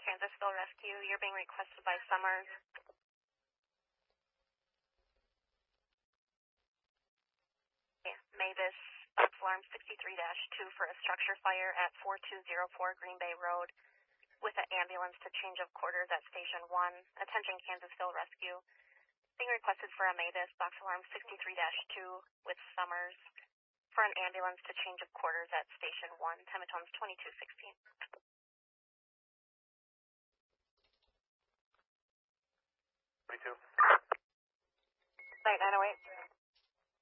Kansasville Rescue. You're being requested by Summers. Yeah, Mavis, box alarm 63-2 for a structure fire at 4204 Green Bay Road with an ambulance to change of quarters at Station 1. Attention Kansasville Rescue. Being requested for a Mavis, box alarm 63-2 with Summers for an ambulance to change of quarters at Station 1. Tematone's 2216. Site 908.